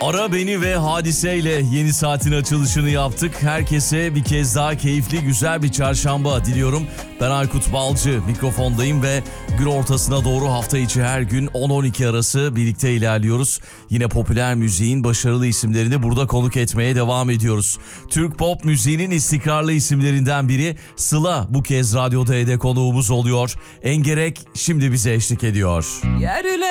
Ara Beni ve Hadise ile yeni saatin açılışını yaptık. Herkese bir kez daha keyifli, güzel bir çarşamba diliyorum. Ben Aykut Balcı, mikrofondayım ve gün ortasına doğru hafta içi her gün 10-12 arası birlikte ilerliyoruz. Yine popüler müziğin başarılı isimlerini burada konuk etmeye devam ediyoruz. Türk pop müziğinin istikrarlı isimlerinden biri Sıla bu kez Radyo D'de konuğumuz oluyor. Engerek şimdi bize eşlik ediyor. Yerle